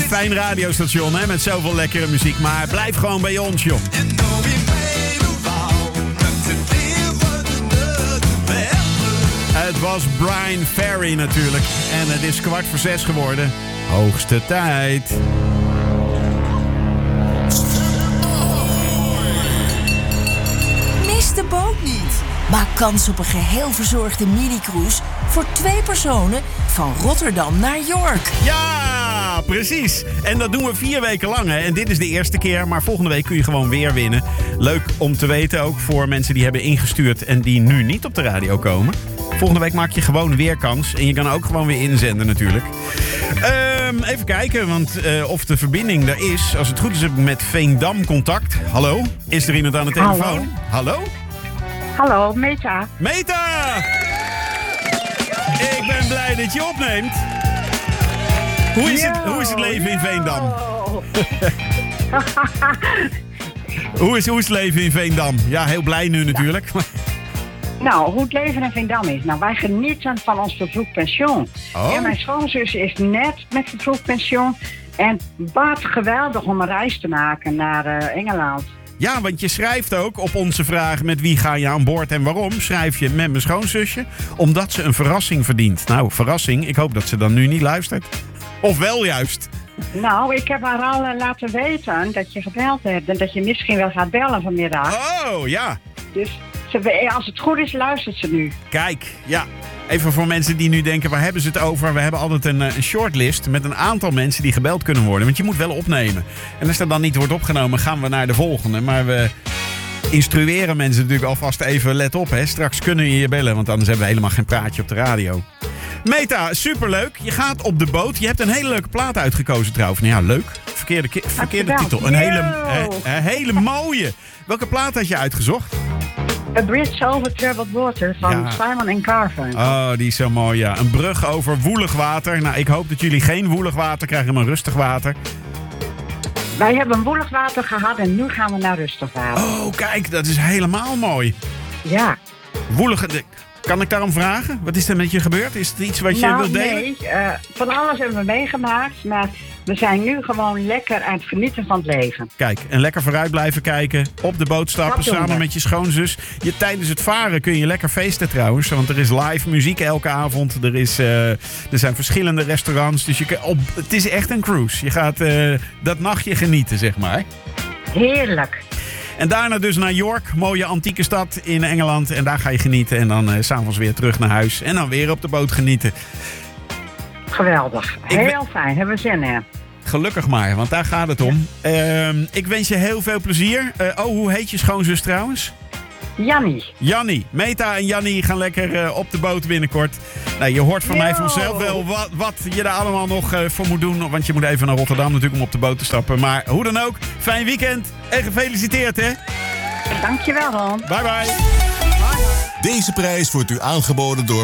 fijn radiostation, hè, met zoveel lekkere muziek. Maar blijf gewoon bij ons, joh. Het was Brian Ferry natuurlijk. En het is 5:15 geworden. Hoogste tijd. Mis de boot niet. Maak kans op een geheel verzorgde mini-cruise voor 2 personen van Rotterdam naar York. Ja, precies. En dat doen we 4 weken lang. Hè. En dit is de eerste keer, maar volgende week kun je gewoon weer winnen. Leuk om te weten, ook voor mensen die hebben ingestuurd en die nu niet op de radio komen. Volgende week maak je gewoon weer kans. En je kan ook gewoon weer inzenden natuurlijk. Even kijken, want of de verbinding er is. Als het goed is, heb ik met Veendam contact. Hallo? Is er iemand aan de telefoon? Hallo? Hallo, Meta. Meta! Ik ben blij dat je opneemt. Hoe is het leven in Veendam? Hoe is het leven in Veendam? Ja, heel blij nu natuurlijk. Nou, hoe het leven in Veendam is. Nou, wij genieten van ons vervroegd pensioen. Oh. En mijn schoonzus is net met vervroegd pensioen. En wat geweldig om een reis te maken naar Engeland. Ja, want je schrijft ook op onze vraag met wie ga je aan boord en waarom, schrijf je met mijn schoonzusje, omdat ze een verrassing verdient. Nou, verrassing, ik hoop dat ze dan nu niet luistert. Of wel juist. Nou, ik heb haar al laten weten dat je gebeld hebt en dat je misschien wel gaat bellen vanmiddag. Oh, ja. Dus als het goed is, luistert ze nu. Kijk, ja. Even voor mensen die nu denken, waar hebben ze het over? We hebben altijd een shortlist met een aantal mensen die gebeld kunnen worden. Want je moet wel opnemen. En als dat dan niet wordt opgenomen, gaan we naar de volgende. Maar we instrueren mensen natuurlijk alvast even, let op. Hè. Straks kunnen je bellen, want anders hebben we helemaal geen praatje op de radio. Meta, superleuk. Je gaat op de boot. Je hebt een hele leuke plaat uitgekozen trouwens. Nou ja, leuk. Verkeerde titel. Een hele mooie. Welke plaat had je uitgezocht? A Bridge Over Troubled Water van Simon & Garfunkel. Oh, die is zo mooi, ja. Een brug over woelig water. Nou, ik hoop dat jullie geen woelig water krijgen, maar rustig water. Wij hebben woelig water gehad en nu gaan we naar rustig water. Oh, kijk, dat is helemaal mooi. Ja. Woelig... Kan ik daarom vragen? Wat is er met je gebeurd? Is het iets wat je wilt delen? Nee, van alles hebben we meegemaakt, maar we zijn nu gewoon lekker aan het genieten van het leven. Kijk, en lekker vooruit blijven kijken, op de boot stappen samen met je schoonzus. Tijdens het varen kun je lekker feesten trouwens, want er is live muziek elke avond. Er zijn verschillende restaurants, dus het is echt een cruise. Je gaat dat nachtje genieten, zeg maar. Heerlijk. En daarna dus naar York, mooie antieke stad in Engeland. En daar ga je genieten. En dan 's avonds weer terug naar huis. En dan weer op de boot genieten. Geweldig. Heel fijn. Hebben we zin in. Gelukkig maar, want daar gaat het om. Ik wens je heel veel plezier. Hoe heet je schoonzus trouwens? Jannie. Meta en Jannie gaan lekker op de boot binnenkort. Nou, je hoort van mij vanzelf wel wat je daar allemaal nog voor moet doen. Want je moet even naar Rotterdam natuurlijk om op de boot te stappen. Maar hoe dan ook, fijn weekend en gefeliciteerd, hè? Dankjewel, Ron. Bye bye. Deze prijs wordt u aangeboden door